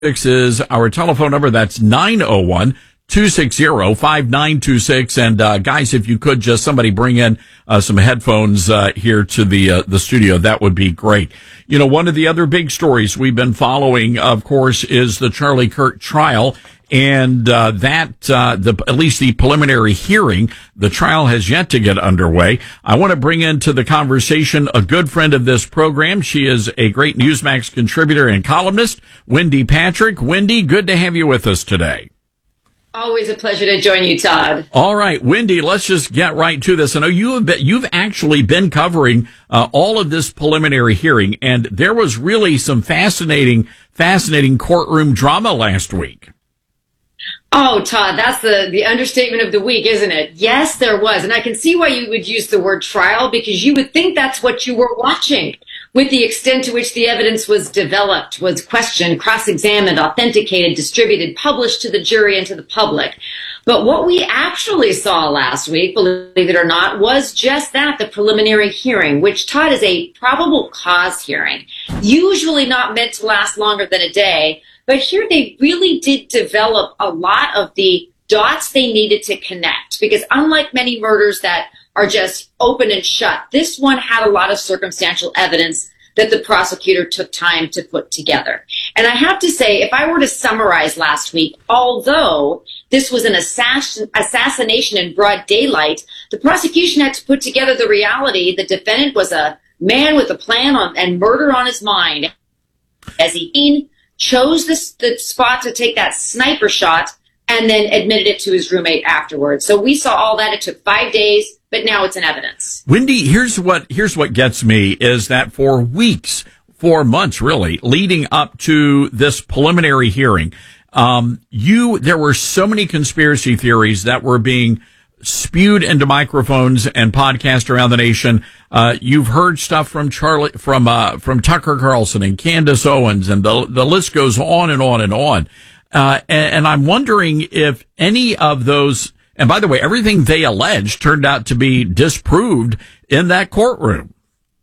is our telephone number. That's 901-260-5926. And, guys, if you could just somebody bring in, some headphones, here to the studio, that would be great. You know, one of the other big stories we've been following, of course, is the Charlie Kirk trial. And, at least the preliminary hearing, the trial has yet to get underway. I want to bring into the conversation a good friend of this program. She is a great Newsmax contributor and columnist, Wendy Patrick. Wendy, good to have you with us today. Always a pleasure to join you, Todd. All right, Wendy, let's just get right to this. I know you've actually been covering all of this preliminary hearing, and there was really some fascinating courtroom drama last week. Oh, Todd, that's the understatement of the week, isn't it? Yes, there was. And I can see why you would use the word trial, because you would think that's what you were watching, with the extent to which the evidence was developed, was questioned, cross-examined, authenticated, distributed, published to the jury and to the public. But what we actually saw last week, believe it or not, was just that, the preliminary hearing, which, Todd, is a probable cause hearing, usually not meant to last longer than a day. But here they really did develop a lot of the dots they needed to connect, because unlike many murders that are just open and shut, this one had a lot of circumstantial evidence that the prosecutor took time to put together. And I have to say, if I were to summarize last week, although this was an assassination in broad daylight, the prosecution had to put together the reality the defendant was a man with a plan and murder on his mind, as he chose the spot to take that sniper shot and then admitted it to his roommate afterwards. So we saw all that. It took 5 days, but now it's in evidence. Wendy, here's what gets me is that for weeks, 4 months really, leading up to this preliminary hearing, there were so many conspiracy theories that were being spewed into microphones and podcasts around the nation. You've heard stuff from Tucker Carlson and Candace Owens, and the list goes on and on and on. And I'm wondering if any of those, and by the way, everything they alleged turned out to be disproved in that courtroom.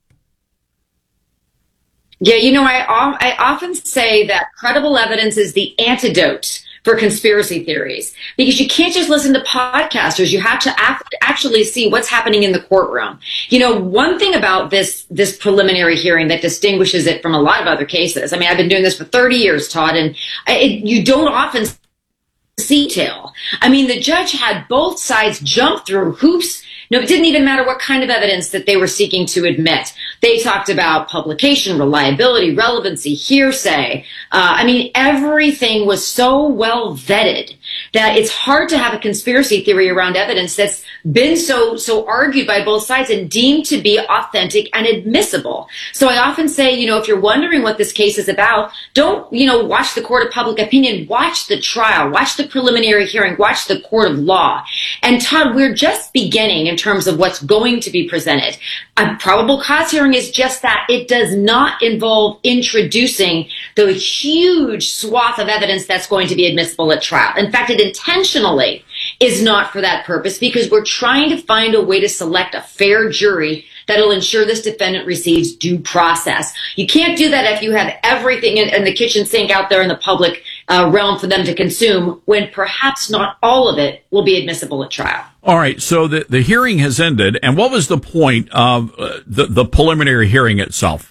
Yeah, you know, I often say that credible evidence is the antidote for conspiracy theories, because you can't just listen to podcasters. You have to actually see what's happening in the courtroom. You know, one thing about this preliminary hearing that distinguishes it from a lot of other cases, I mean, I've been doing this for 30 years, Todd, and you don't often see detail. I mean, the judge had both sides jump through hoops. No, it didn't even matter what kind of evidence that they were seeking to admit. They talked about publication, reliability, relevancy, hearsay. I mean, everything was so well vetted that it's hard to have a conspiracy theory around evidence that's been so argued by both sides and deemed to be authentic and admissible. So I often say, you know, if you're wondering what this case is about, don't, watch the court of public opinion, watch the trial, watch the preliminary hearing, watch the court of law. And Todd, we're just beginning in terms of what's going to be presented. A probable cause hearing is just that. It does not involve introducing the huge swath of evidence that's going to be admissible at trial. In fact, it intentionally is not for that purpose, because we're trying to find a way to select a fair jury that'll ensure this defendant receives due process. You can't do that if you have everything in the kitchen sink out there in the public realm for them to consume, when perhaps not all of it will be admissible at trial. All right, so the hearing has ended, and what was the point of the preliminary hearing itself?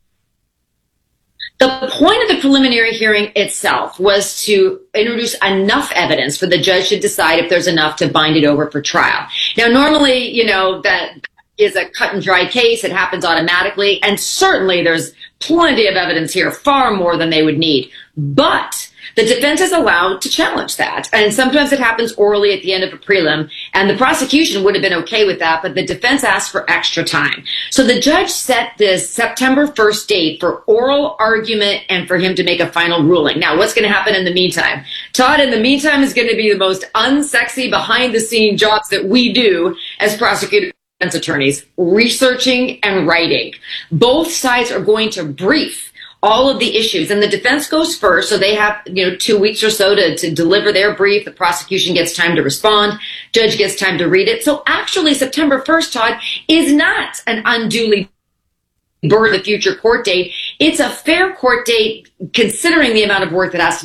The point of the preliminary hearing itself was to introduce enough evidence for the judge to decide if there's enough to bind it over for trial. Now, normally, that is a cut and dry case. It happens automatically. And certainly there's plenty of evidence here, far more than they would need. But the defense is allowed to challenge that. And sometimes it happens orally at the end of a prelim. And the prosecution would have been okay with that, but the defense asked for extra time. So the judge set this September 1st date for oral argument and for him to make a final ruling. Now, what's going to happen in the meantime? Todd, in the meantime, is going to be the most unsexy behind-the-scene jobs that we do as prosecutors. Defense attorneys, researching and writing. Both sides are going to brief all of the issues, and the defense goes first, so they have 2 weeks or so to deliver their brief. The prosecution gets time to respond. Judge gets time to read it. So actually, September 1st, Todd, is not an unduly burden the future court date. It's a fair court date considering the amount of work that has to